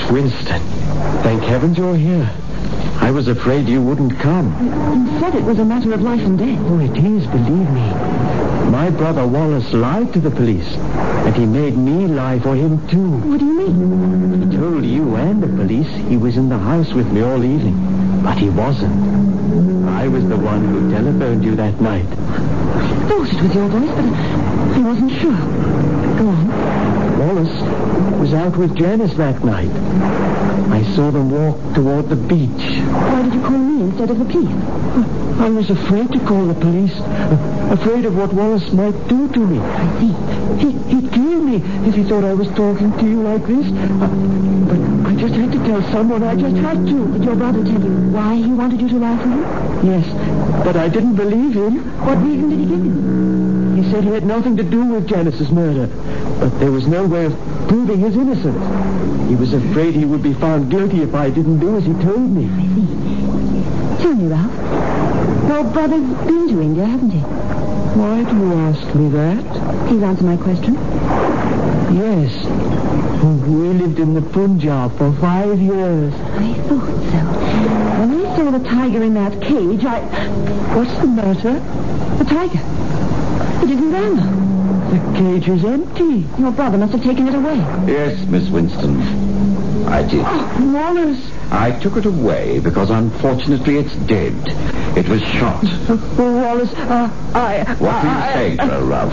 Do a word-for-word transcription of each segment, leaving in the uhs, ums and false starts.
Winston, thank heavens you're here. I was afraid you wouldn't come. You said it was a matter of life and death. Oh, it is, believe me. My brother Wallace lied to the police, and he made me lie for him, too. What do you mean? He told you and the police he was in the house with me all evening, but he wasn't. I was the one who telephoned you that night. I thought it was your voice, but I wasn't sure. Go on. Wallace was out with Janice that night. I saw them walk toward the beach. Why did you call me instead of the police? I was afraid to call the police. Afraid of what Wallace might do to me. I see. He, he'd kill me if he thought I was talking to you like this. Uh, but I just had to tell someone. I just had to. Did your brother tell you why he wanted you to lie for him? Yes, but I didn't believe him. What reason did he give you? He said he had nothing to do with Janice's murder, but there was no way of proving his innocence. He was afraid he would be found guilty if I didn't do as he told me. I see. Tell me, Ralph. Your brother's been to India, hasn't he? Why do you ask me that? Please answer my question. Yes. We lived in the Punjab for five years. I thought so. When I saw the tiger in that cage, I... What's the matter? The tiger. It isn't there now. The cage is empty. Your brother must have taken it away. Yes, Miss Winston. I did. Oh, Wallace. I took it away because, unfortunately, it's dead. It was shot. Oh, Wallace, uh, I... What I, were you I, saying, I, Ralph?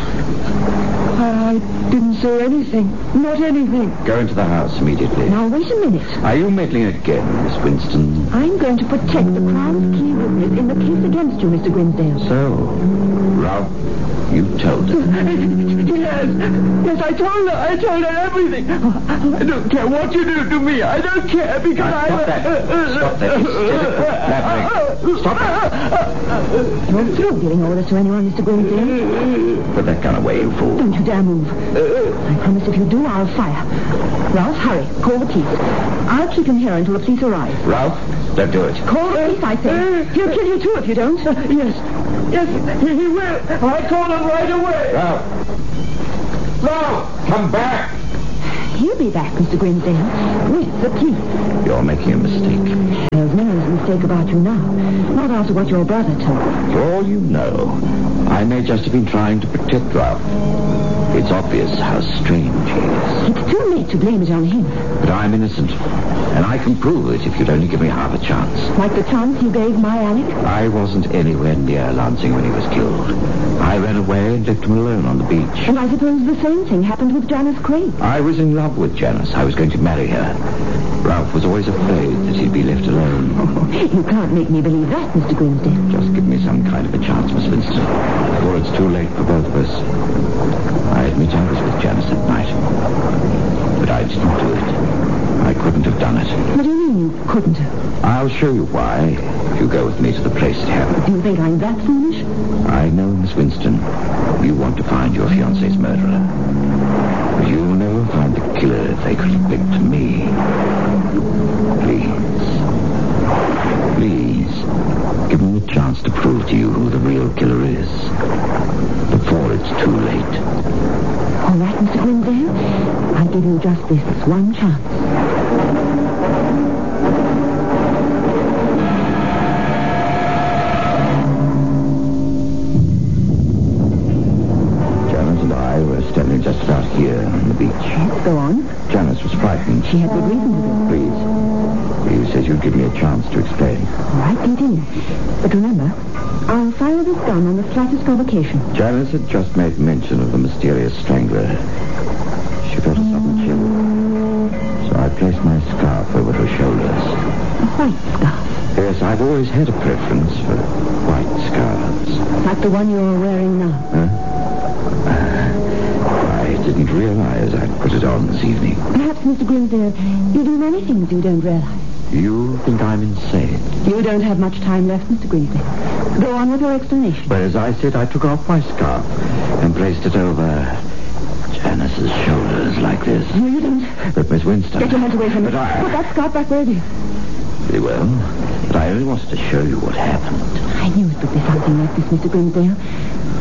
I didn't say anything. Not anything. Go into the house immediately. Now, wait a minute. Are you meddling again, Miss Winston? I'm going to protect the Crown's key witness in the case against you, Mister Grimsdale. So, Ralph, you told her. Yes. Yes, I told her. I told her everything. I don't care what you do to me. I don't care because Now, I... stop that. Stop that. Instead of blabbering. Stop it. You're through giving orders to anyone, Mister Grimsdale. Put that gun away, you fool. Don't you dare move. I promise if you do, I'll fire. Ralph, hurry. Call the police. I'll keep him here until the police arrive. Ralph, don't do it. Call the police, I say. He'll kill you, too, if you don't. Yes. Yes, he, he will. I called him right away. Ralph. Ralph, come back. He'll be back, Mister Grimsdale, with the police. You're making a mistake. There's no mistake about you now. Not after what your brother told me. For all you know, I may just have been trying to protect Ralph. It's obvious how strange he is. It's too late to blame it on him. But I'm innocent, and I can prove it if you'd only give me half a chance. Like the chance you gave my Alec? I wasn't anywhere near Lansing when he was killed. I ran away and left him alone on the beach. And I suppose the same thing happened with Janice Craig. I was in love with Janice. I was going to marry her. Ralph was always afraid that he'd be left alone. Oh, you can't make me believe that, Mister Grimsdale. Just give me some kind of a chance, Miss Winston, before it's too late for both of us. I admit I was with Janice at night, but I didn't do it. I couldn't have done it. What do you mean you couldn't have? I'll show you why if you go with me to the place it happened. Do you think I'm that foolish? I know, Miss Winston, you want to find your fiancé's murderer. But you'll never find the killer if they could have picked me. Please. Please, give me a chance to prove to you who the real killer is. Before it's too late. All right, Mister Grimsdale. I'll give you just this one chance. Janice and I were standing just about here on the beach. Yes, go on. Janice was frightened. She had good reason to be. Please. You said you'd give me a chance to explain. All right, continue. But remember, I'll fire this gun on the slightest provocation. Janice had just made mention of the mysterious strangler. She felt a sudden chill. So I placed my scarf over her shoulders. A white scarf? Yes, I've always had a preference for white scarves. Like the one you're wearing now? Huh? Uh, I didn't realize I'd put it on this evening. Perhaps, Mister Grimsdale, you do many things you don't realize. You think I'm insane? You don't have much time left, Mister Grimsdale. Go on with your explanation. But as I said, I took off my scarf and placed it over Janice's shoulders like this. No, you don't. But Miss Winston... Get your hands away from me. But I... Put that scarf back where it is. Very well. But I only wanted to show you what happened. I knew it would be something like this, Mister Grimsdale.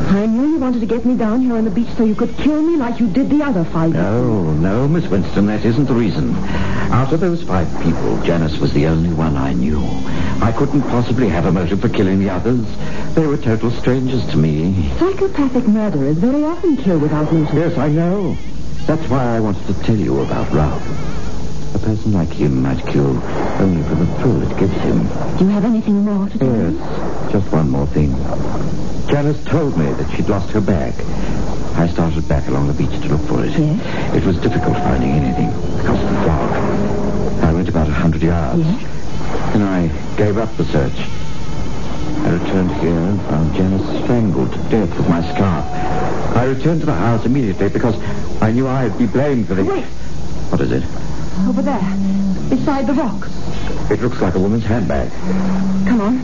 I knew you wanted to get me down here on the beach so you could kill me like you did the other five. No, no, Miss Winston, that isn't the reason. Out of those five people, Janice was the only one I knew. I couldn't possibly have a motive for killing the others. They were total strangers to me. Psychopathic murderers very often kill without motive. Yes, I know. That's why I wanted to tell you about Ralph. A person like him might kill only for the thrill it gives him. Do you have anything more to tell me? Yes, just one more thing. Janice told me that she'd lost her bag. I started back along the beach to look for it. Yes? It was difficult finding anything because of the fog. I went about a hundred yards. Yes? Then I gave up the search. I returned here and found Janice strangled to death with my scarf. I returned to the house immediately because I knew I'd be blamed for the... Wait. What is it? Over there, beside the rock. It looks like a woman's handbag. Come on.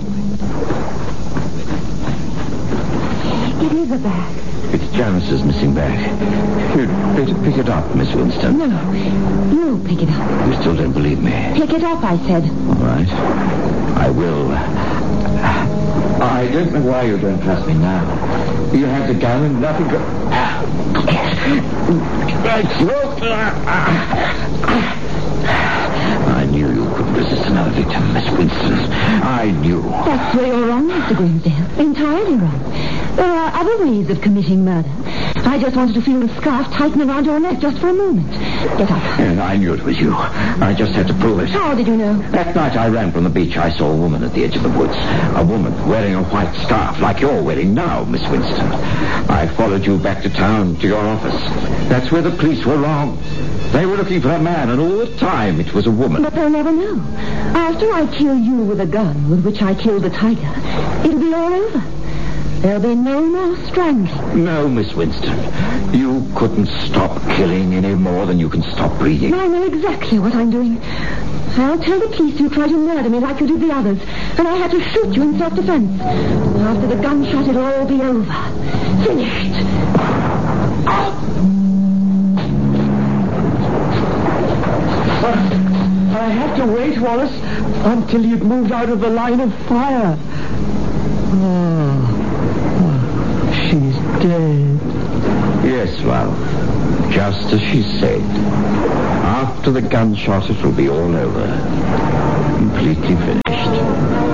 It is a bag. It's Janice's missing bag. You'd better pick it up, Miss Winston. No, you pick it up. You still don't believe me? Pick it up, I said. All right. I will. I don't know why you don't trust me now. You had the gun and nothing could... I knew you couldn't resist another victim, Miss Winston. I knew. That's where you're wrong, Mister Grimsdale. Entirely wrong. There are other ways of committing murder. I just wanted to feel the scarf tighten around your neck just for a moment. Get up. And I knew it was you. I just had to prove it. How did you know? That night I ran from the beach. I saw a woman at the edge of the woods. A woman wearing a white scarf like you're wearing now, Miss Winston. I followed you back to town to your office. That's where the police were wrong. They were looking for a man, and all the time it was a woman. But they'll never know. After I kill you with a gun with which I killed the tiger, it'll be all over. There'll be no more strangling. No, Miss Winston. You couldn't stop killing any more than you can stop breathing. I know exactly what I'm doing. I'll tell the police you tried to murder me like you did the others, and I had to shoot you in self-defense. After the gunshot, it'll all be over. Finished. I had to wait, Wallace, until you'd moved out of the line of fire. Oh. She's dead. Yes, Ralph. Just as she said. After the gunshot, it will be all over. Completely finished.